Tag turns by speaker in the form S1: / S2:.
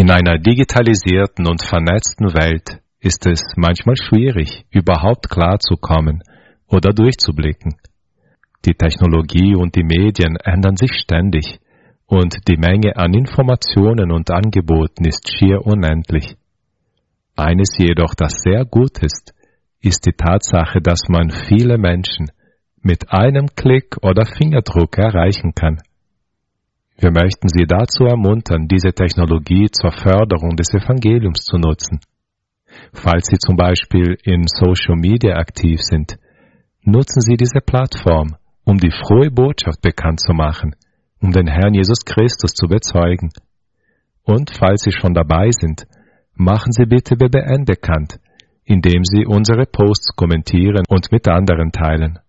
S1: In einer digitalisierten und vernetzten Welt ist es manchmal schwierig, überhaupt klarzukommen oder durchzublicken. Die Technologie und die Medien ändern sich ständig und die Menge an Informationen und Angeboten ist schier unendlich. Eines jedoch, das sehr gut ist die Tatsache, dass man viele Menschen mit einem Klick oder Fingerdruck erreichen kann. Wir möchten Sie dazu ermuntern, diese Technologie zur Förderung des Evangeliums zu nutzen. Falls Sie zum Beispiel in Social Media aktiv sind, nutzen Sie diese Plattform, um die frohe Botschaft bekannt zu machen, um den Herrn Jesus Christus zu bezeugen. Und falls Sie schon dabei sind, machen Sie bitte BBN bekannt, indem Sie unsere Posts kommentieren und mit anderen teilen.